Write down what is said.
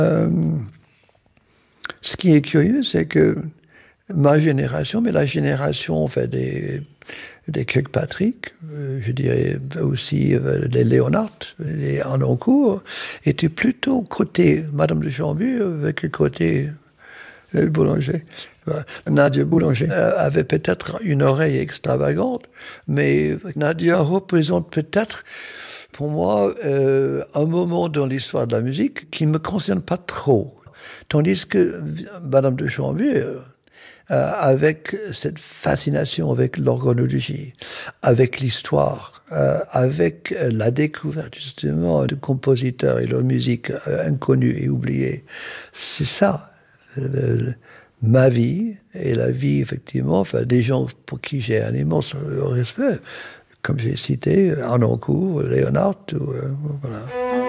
Ce qui est curieux, c'est que ma génération, mais la génération des Kirkpatrick, je dirais aussi les Léonard, les Harnoncourt, étaient plutôt côté Madame de Chambly avec le côté le boulanger. Nadia Boulanger avait peut-être une oreille extravagante, mais Nadia représente peut-être, pour moi, un moment dans l'histoire de la musique qui ne me concerne pas trop. Tandis que Madame de Chambly, avec cette fascination avec l'organologie, avec l'histoire, avec la découverte justement de compositeurs et leur musique inconnue et oubliée, c'est ça. Ma vie et la vie, effectivement, des gens pour qui j'ai un immense respect, comme j'ai cité, Harnoncourt, Léonard, voilà.